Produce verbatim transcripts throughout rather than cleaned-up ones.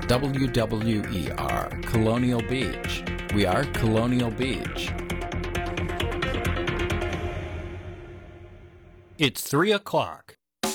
W W E R, Colonial Beach. We are Colonial Beach. It's three o'clock.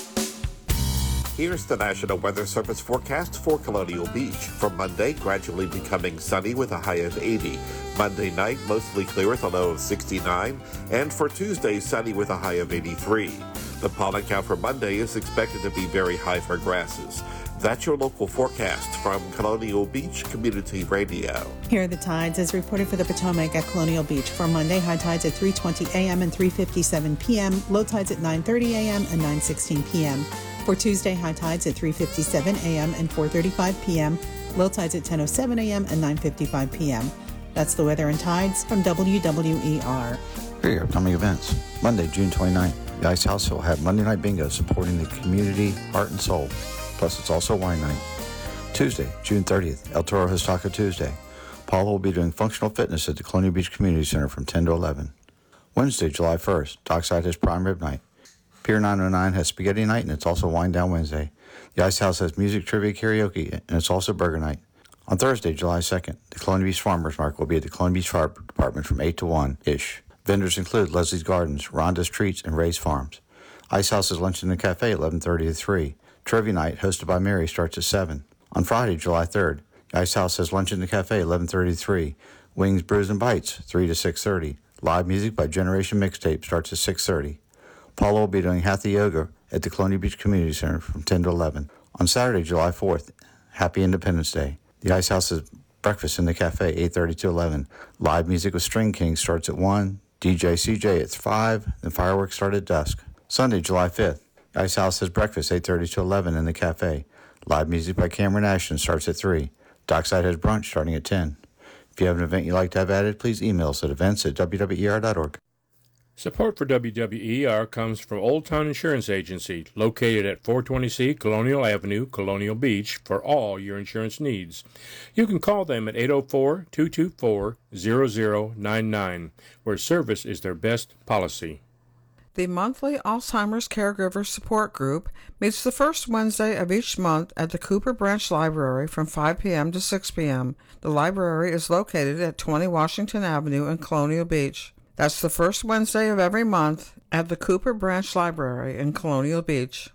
Here's the National Weather Service forecast for Colonial Beach. For Monday, gradually becoming sunny with a high of eighty. Monday night, mostly clear with a low of sixty-nine. And for Tuesday, sunny with a high of eighty-three. The pollen count for Monday is expected to be very high for grasses. That's your local forecast from Colonial Beach Community Radio. Here are the tides as reported for the Potomac at Colonial Beach. For Monday, high tides at three twenty a.m. and three fifty-seven p.m., low tides at nine thirty a.m. and nine sixteen p.m. For Tuesday, high tides at three fifty-seven a.m. and four thirty-five p.m., low tides at ten oh seven a.m. and nine fifty-five p.m. That's the weather and tides from W W E R. Here are your upcoming events. Monday, June twenty-ninth, the Ice House will have Monday Night Bingo supporting the community heart and soul. Plus, it's also wine night. Tuesday, June thirtieth, El Toro has Taco Tuesday. Paul will be doing functional fitness at the Colonial Beach Community Center from ten to eleven. Wednesday, July first, Dockside has Prime Rib Night. Pier nine oh nine has Spaghetti Night, and it's also Wine Down Wednesday. The Ice House has Music Trivia Karaoke, and it's also Burger Night. On Thursday, July second, the Colonial Beach Farmers Market will be at the Colonial Beach Fire Department from eight to one-ish. Vendors include Leslie's Gardens, Rhonda's Treats, and Ray's Farms. Ice House is lunch in the cafe at eleven thirty to three. Trivia Night, hosted by Mary, starts at seven. On Friday, July third, the Ice House has lunch in the cafe at eleven thirty to three. Wings, Brews, and Bites, three to six thirty. Live music by Generation Mixtape starts at six thirty. Paula will be doing Hatha Yoga at the Colonial Beach Community Center from ten to eleven. On Saturday, July fourth, Happy Independence Day. The Ice House has breakfast in the cafe, eight thirty to eleven. Live music with String King starts at one. D J C J at five. Then fireworks start at dusk. Sunday, July fifth, the Ice House has breakfast, eight thirty to eleven in the cafe. Live music by Cameron Ashton starts at three. Dockside has brunch starting at ten. If you have an event you'd like to have added, please email us at events at w w e r dot org. Support for W W E R comes from Old Town Insurance Agency, located at four twenty C Colonial Avenue, Colonial Beach, for all your insurance needs. You can call them at eight oh four, two two four, zero zero nine nine, where service is their best policy. The monthly Alzheimer's Caregiver Support Group meets the first Wednesday of each month at the Cooper Branch Library from five p.m. to six p.m. The library is located at twenty Washington Avenue in Colonial Beach. That's the first Wednesday of every month at the Cooper Branch Library in Colonial Beach.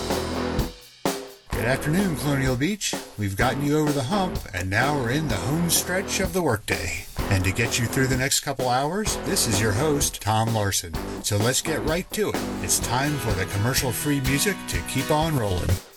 Good afternoon, Colonial Beach. We've gotten you over the hump, and now we're in the home stretch of the workday. And to get you through the next couple hours, this is your host, Tom Larson. So let's get right to it. It's time for the commercial-free music to keep on rolling.